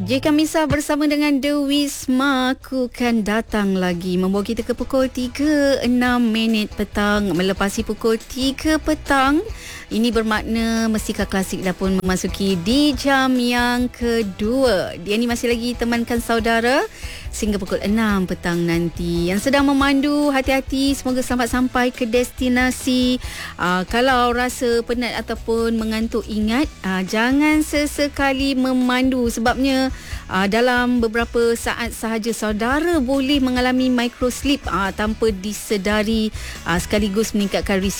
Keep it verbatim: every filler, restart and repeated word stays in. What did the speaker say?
Jika Misah bersama dengan The Wisma, aku kan datang lagi membawa kita ke pukul tiga enam minit petang. Melepasi pukul tiga petang, ini bermakna Mestika Klasik dah pun memasuki di jam yang kedua. Dia ni masih lagi temankan saudara sehingga pukul enam petang nanti. Yang sedang memandu, hati-hati, semoga selamat sampai ke destinasi. Aa, kalau rasa penat ataupun mengantuk, ingat aa, jangan sesekali memandu, sebabnya aa, dalam beberapa saat sahaja saudara boleh mengalami micro sleep aa, tanpa disedari, aa, sekaligus meningkatkan risiko